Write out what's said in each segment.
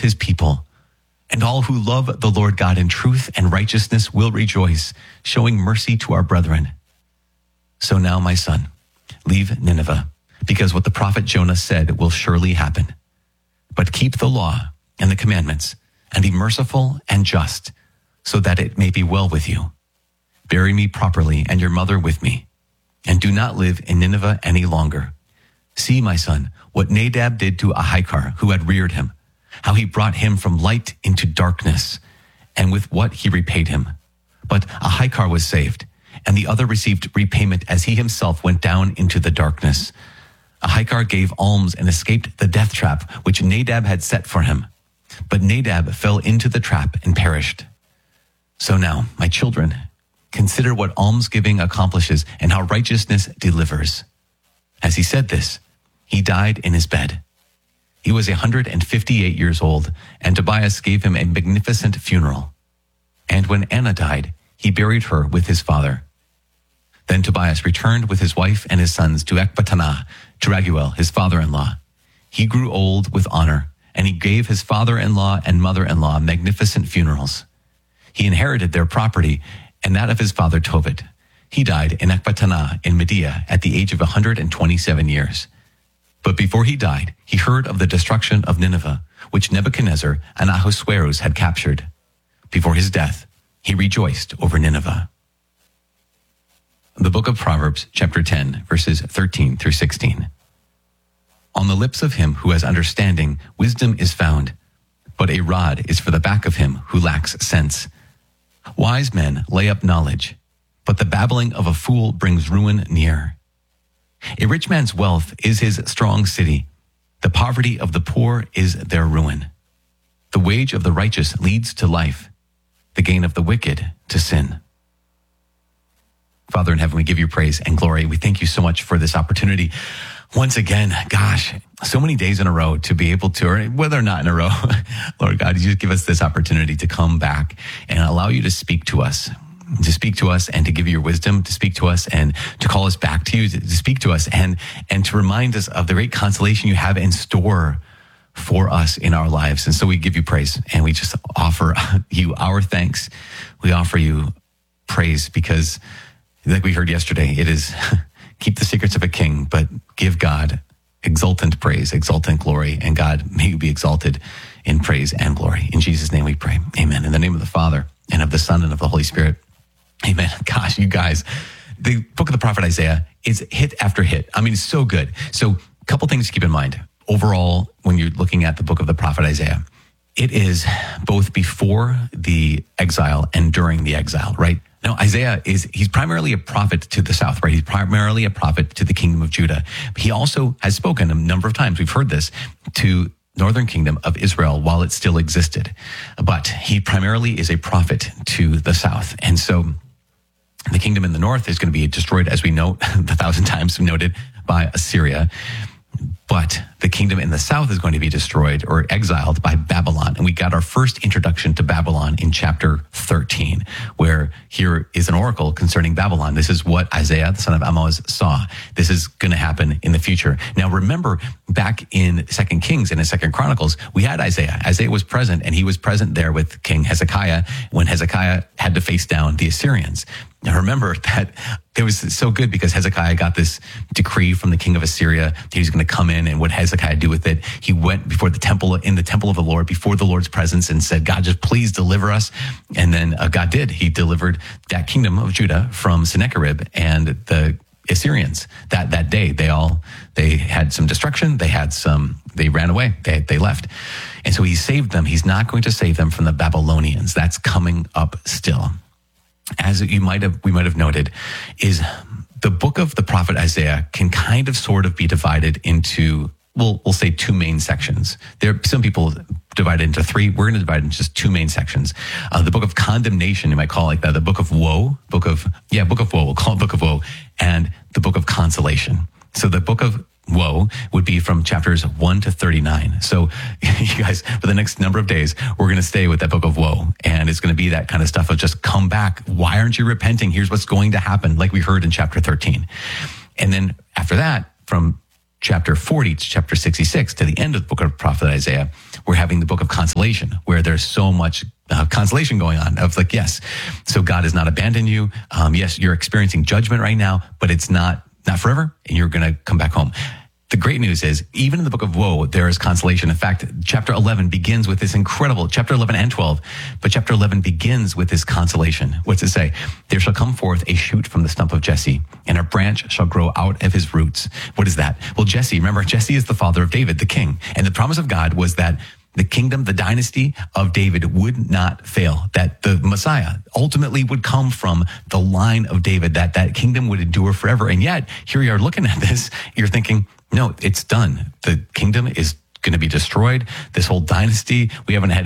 his people. And all who love the Lord God in truth and righteousness will rejoice, showing mercy to our brethren. So now, my son, leave Nineveh, because what the prophet Jonah said will surely happen. But keep the law and the commandments, and be merciful and just, so that it may be well with you. Bury me properly and your mother with me, and do not live in Nineveh any longer. See, my son, what Nadab did to Ahikar, who had reared him, how he brought him from light into darkness, and with what he repaid him. But Ahikar was saved, and the other received repayment as he himself went down into the darkness. Ahikar gave alms and escaped the death trap which Nadab had set for him. But Nadab fell into the trap and perished. So now, my children, consider what almsgiving accomplishes and how righteousness delivers. As he said this, he died in his bed. He was 158 years old, and Tobias gave him a magnificent funeral. And when Anna died, he buried her with his father. Then Tobias returned with his wife and his sons to Ecbatana, to Raguel, his father-in-law. He grew old with honor, and he gave his father-in-law and mother-in-law magnificent funerals. He inherited their property and that of his father Tobit. He died in Ecbatana in Media at the age of 127 years. But before he died, he heard of the destruction of Nineveh, which Nebuchadnezzar and Ahasuerus had captured. Before his death, he rejoiced over Nineveh. The book of Proverbs, chapter 10, verses 13 through 16. On the lips of him who has understanding, wisdom is found, but a rod is for the back of him who lacks sense. Wise men lay up knowledge, but the babbling of a fool brings ruin near. A rich man's wealth is his strong city. The poverty of the poor is their ruin. The wage of the righteous leads to life, the gain of the wicked to sin. Father in heaven, we give you praise and glory. We thank you so much for this opportunity. Once again, gosh, so many days in a row to be able to, or whether or not in a row, Lord God, you give us this opportunity to come back and allow you to speak to us and to give you your wisdom, to speak to us and to call us back to you, to speak to us and to remind us of the great consolation you have in store for us in our lives. And so we give you praise and we just offer you our thanks. We offer you praise because, like we heard yesterday, it is keep the secrets of a king, but give God exultant praise, exultant glory, and God, may you be exalted in praise and glory. In Jesus' name we pray. Amen. In the name of the Father, and of the Son, and of the Holy Spirit. Amen. Gosh, you guys, the book of the prophet Isaiah is hit after hit. I mean, it's so good. So a couple things to keep in mind. Overall, when you're looking at the book of the prophet Isaiah, it is both before the exile and during the exile, right? Now, Isaiah he's primarily a prophet to the south, right? He's primarily a prophet to the kingdom of Judah. But he also has spoken a number of times, we've heard this, to northern kingdom of Israel while it still existed. But he primarily is a prophet to the south. And so the kingdom in the north is going to be destroyed, as we note, 1,000 times noted, by Assyria. But the kingdom in the south is going to be destroyed or exiled by Babylon. And we got our first introduction to Babylon in chapter 13, where here is an oracle concerning Babylon. This is what Isaiah, the son of Amoz, saw. This is going to happen in the future. Now, remember, back in 2 Kings and in 2 Chronicles, we had Isaiah. Isaiah was present, and he was present there with King Hezekiah when Hezekiah had to face down the Assyrians. Now, remember that it was so good because Hezekiah got this decree from the king of Assyria that he was going to come in, and what Hezekiah do with it? He went before the temple, in the temple of the Lord, before the Lord's presence, and said, God, just please deliver us. And then God did. He delivered that kingdom of Judah from Sennacherib and the Assyrians. That day, they had some destruction. They ran away. They left. And so he saved them. He's not going to save them from the Babylonians. That's coming up still. As we might have noted, is the book of the prophet Isaiah can kind of sort of be divided into, we'll say, two main sections. Some people divide it into three. We're going to divide it into just two main sections. The book of condemnation, you might call it like that. The book of woe, book of woe. We'll call it book of woe, and the book of consolation. So the book of woe would be from chapters 1 to 39. So you guys, for the next number of days, we're going to stay with that book of woe. And it's going to be that kind of stuff of just come back. Why aren't you repenting? Here's what's going to happen, like we heard in chapter 13. And then after that, from chapter 40 to chapter 66, to the end of the book of prophet Isaiah, we're having the book of consolation, where there's so much consolation going on of like, yes, so God has not abandoned you. Yes, you're experiencing judgment right now, but it's not forever, and you're going to come back home. The great news is, even in the book of woe, there is consolation. In fact, chapter 11 begins with this incredible, chapter 11 and 12, but chapter 11 begins with this consolation. What's it say? There shall come forth a shoot from the stump of Jesse, and a branch shall grow out of his roots. What is that? Well, Jesse, remember, Jesse is the father of David, the king. And the promise of God was that the kingdom, the dynasty of David would not fail, that the Messiah ultimately would come from the line of David, that kingdom would endure forever. And yet, here you are looking at this, you're thinking, no, it's done. The kingdom is going to be destroyed. This whole dynasty, we had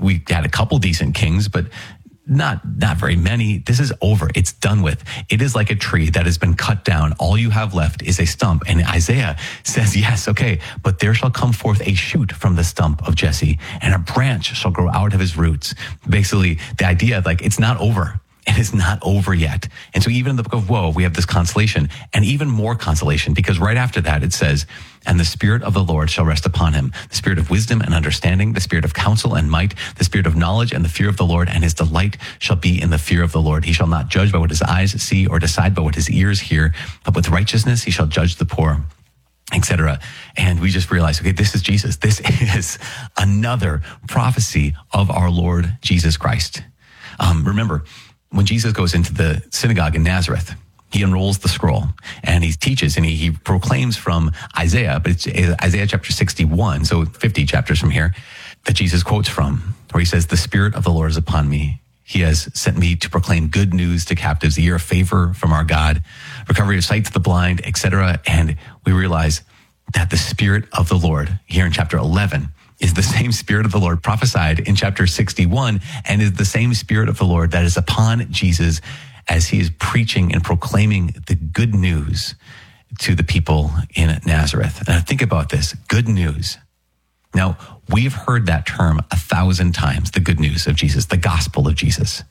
a couple decent kings, but not very many. This is over. It's done with. It is like a tree that has been cut down. All you have left is a stump. And Isaiah says, yes, okay, but there shall come forth a shoot from the stump of Jesse, and a branch shall grow out of his roots. Basically, the idea, like, it's not over. It is not over yet. And so even in the book of woe, we have this consolation, and even more consolation, because right after that it says, and the Spirit of the Lord shall rest upon him, the Spirit of wisdom and understanding, the Spirit of counsel and might, the Spirit of knowledge and the fear of the Lord, and his delight shall be in the fear of the Lord. He shall not judge by what his eyes see, or decide by what his ears hear, but with righteousness he shall judge the poor, etc. And we just realized, okay, this is Jesus. This is another prophecy of our Lord Jesus Christ. Remember, when Jesus goes into the synagogue in Nazareth, he unrolls the scroll and he teaches, and he proclaims from Isaiah, but it's Isaiah chapter 61, so 50 chapters from here, that Jesus quotes from, where he says, the Spirit of the Lord is upon me. He has sent me to proclaim good news to captives, the year of favor from our God, recovery of sight to the blind, etc. And we realize that the Spirit of the Lord here in chapter 11 is the same Spirit of the Lord prophesied in chapter 61, and is the same Spirit of the Lord that is upon Jesus as he is preaching and proclaiming the good news to the people in Nazareth. And think about this, good news. Now, we've heard that term 1,000 times, the good news of Jesus, the gospel of Jesus.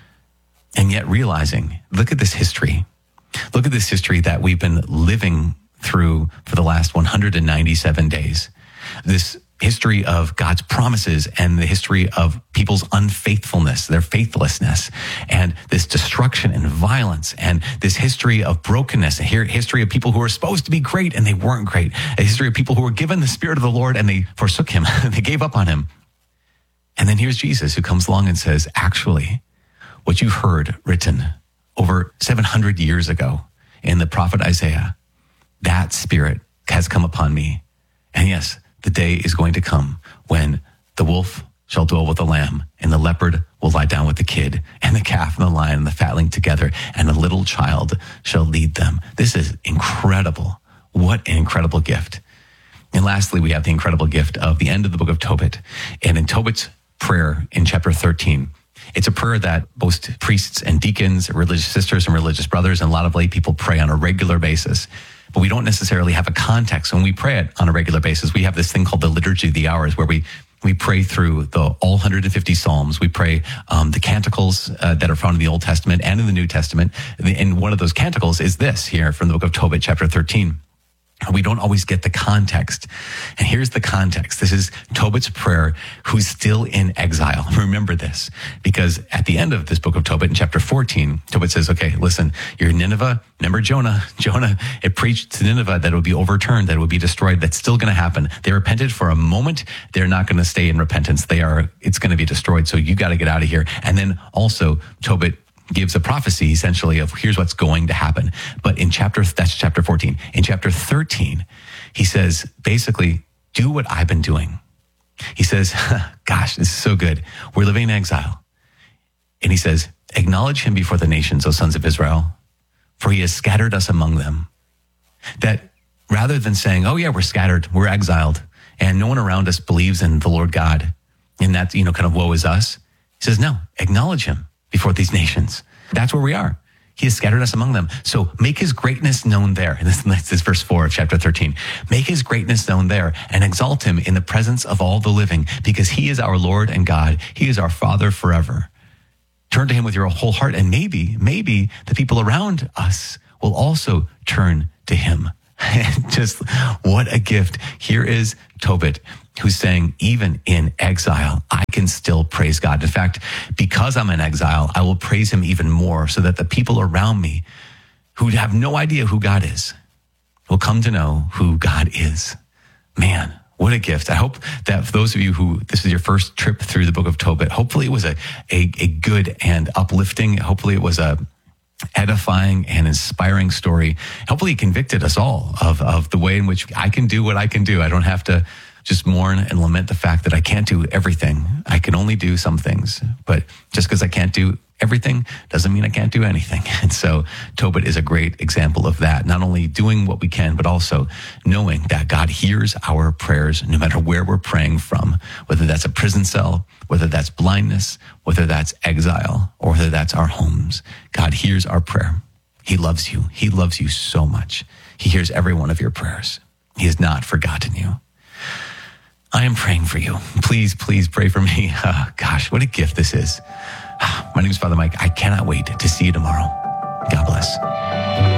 And yet realizing, look at this history. Look at this history that we've been living through for the last 197 days. This history of God's promises, and the history of people's unfaithfulness, their faithlessness, and this destruction and violence, and this history of brokenness, a history of people who were supposed to be great and they weren't great, a history of people who were given the Spirit of the Lord and they forsook him, they gave up on him. And then here's Jesus, who comes along and says, actually, what you heard written over 700 years ago in the prophet Isaiah, that Spirit has come upon me. And yes, the day is going to come when the wolf shall dwell with the lamb, and the leopard will lie down with the kid, and the calf and the lion and the fatling together, and a little child shall lead them. This is incredible. What an incredible gift. And lastly, we have the incredible gift of the end of the book of Tobit. And in Tobit's prayer in chapter 13, it's a prayer that both priests and deacons, religious sisters and religious brothers, and a lot of lay people pray on a regular basis. But we don't necessarily have a context. When we pray it on a regular basis, we have this thing called the Liturgy of the Hours, where we pray through all 150 Psalms. We pray the canticles that are found in the Old Testament and in the New Testament. And one of those canticles is this here from the book of Tobit, chapter 13. We don't always get the context. And here's the context. This is Tobit's prayer, who's still in exile. Remember this, because at the end of this book of Tobit in chapter 14, Tobit says, okay, listen, you're in Nineveh. Remember Jonah, it preached to Nineveh that it would be overturned, that it would be destroyed. That's still going to happen. They repented for a moment. They're not going to stay in repentance. It's going to be destroyed. So you got to get out of here. And then also Tobit gives a prophecy essentially of here's what's going to happen. But that's chapter 14. In chapter 13, he says, basically, do what I've been doing. He says, gosh, this is so good. We're living in exile. And he says, acknowledge him before the nations, O sons of Israel, for he has scattered us among them. That rather than saying, oh yeah, we're scattered, we're exiled, and no one around us believes in the Lord God, and that's, kind of woe is us. He says, no, acknowledge him before these nations. That's where we are. He has scattered us among them. So make his greatness known there. And this is verse 4 of chapter 13. Make his greatness known there and exalt him in the presence of all the living, because he is our Lord and God. He is our Father forever. Turn to him with your whole heart, and maybe the people around us will also turn to him. Just what a gift. Here is Tobit, who's saying, even in exile, I can still praise God. In fact, because I'm in exile, I will praise him even more so that the people around me who have no idea who God is will come to know who God is. Man, what a gift. I hope that for those of you who this is your first trip through the book of Tobit, hopefully it was a good and uplifting. Hopefully it was a edifying and inspiring story. Hopefully it convicted us all of the way in which I can do what I can do. I don't have to just mourn and lament the fact that I can't do everything. I can only do some things. But just because I can't do everything doesn't mean I can't do anything. And so Tobit is a great example of that. Not only doing what we can, but also knowing that God hears our prayers no matter where we're praying from, whether that's a prison cell, whether that's blindness, whether that's exile, or whether that's our homes. God hears our prayer. He loves you. He loves you so much. He hears every one of your prayers. He has not forgotten you. I am praying for you. Please, please pray for me. Gosh, what a gift this is. My name is Father Mike. I cannot wait to see you tomorrow. God bless.